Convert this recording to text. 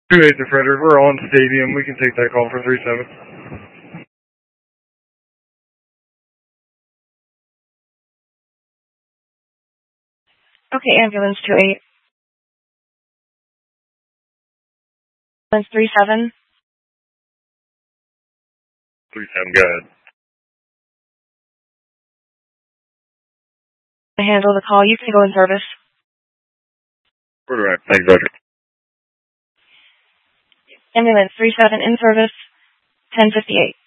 2-8 to Frederick. We're on Stadium. We can take that call for 3-7. Okay, ambulance 2-8. Ambulance 3-7. 3-7, go ahead. I handle the call. You can go in service. We're right. Thanks, Roger. Ambulance 3-7 in service. 10:58.